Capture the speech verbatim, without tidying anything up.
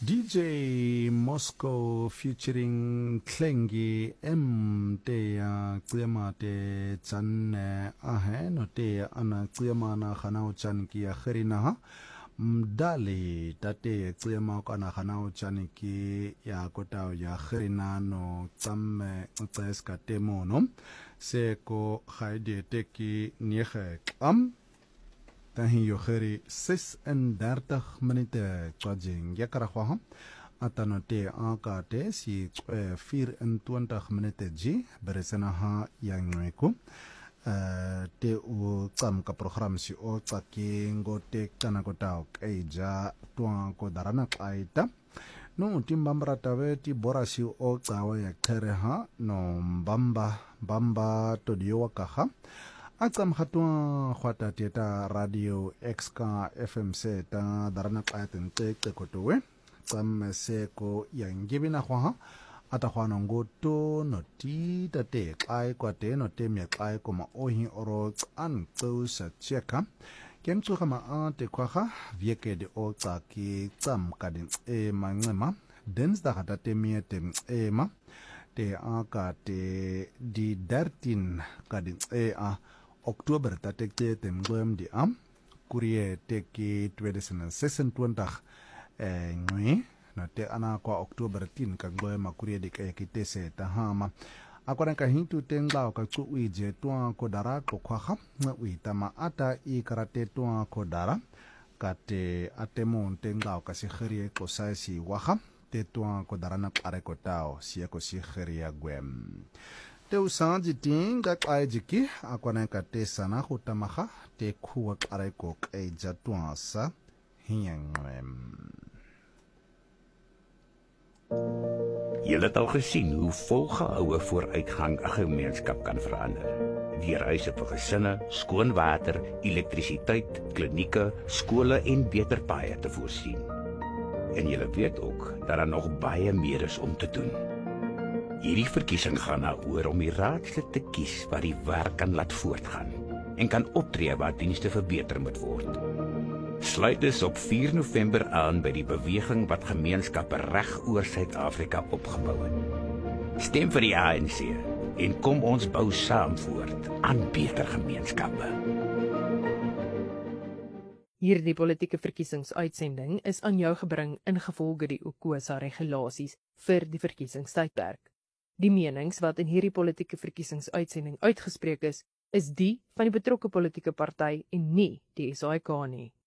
D J Moscow featuring Klengi M te ya tsema te chan ahe no te ana tsema na khana chan ki ya kherina ha mdali tate tsema kana khana chan ki ya kota ya kherina no tsamme tseska temono se ko khaide te ki nege am dan hier geri sesendertig minute twajing yakarahwa atano te akate si vierentwintig minute ji beresena ha yangweko te u tsam ka program si o tsaki ngote kana kota eja twa ko darana qaita no timbambra tawe ti borasi o tsawa ya khereha no mbamba bamba to diwa kaha Atsam hatwa khwata teta radio X K F M se ta darana qaten te kotowe tsam se ko yangibina khwa ata khwana ngoto no ti tate qai kwate no te me qai koma ohi oro tsan tsu sa cheka kemtsu khama ate khwa vieke de o tsaki tsam kadin e manxema dens da hata te miete e ma te aka te di dertien kadin e a Oktober dat ek te tem glem die am kurie teki tweeduizend sesentwintig eh ngwe na te ana kwa Oktober tien ka glem kurie dik ekite se ta hama akwana ka hintu tengla ka tsu uije twa ko dara ko khwa na uitama ata I karate twa ko dara ka te atemon tengla ka si khrie ko sai si waha te twa ko dara na pare ko tao si ko si khria gwem te usanji tinga qaijiki akwana ka te sana khutamaga te khuwa qare ko qaija twasa hiengwem. Julle het al gesien hoe volgehoue vooruitgang 'n gemeenskap kan verander. Deur huise vir gesinne, skoon water, elektrisiteit, klinieke, skole en beter paaie te voorsien. En julle weet ook dat daar nog baie meer is om te doen. Hierdie verkiesing gaan daaroor om die raadslid te kies wat die werk kan laat voortgaan en kan optree waar dienste verbeter moet word. Sluit dus op vier November aan by die beweging wat gemeenskappe reg oor Suid-Afrika opgebou het. Stem vir die A N C en kom ons bou saam voort aan beter gemeenskappe. Hierdie politieke verkiesingsuitsending is aan jou gebring ingevolge die UKOSA regulasies vir die verkiesingstydperk. Die menings wat in hierdie politieke verkiesingsuitsending uitgespreek is, is die van die betrokke politieke party en nie die S A I K nie.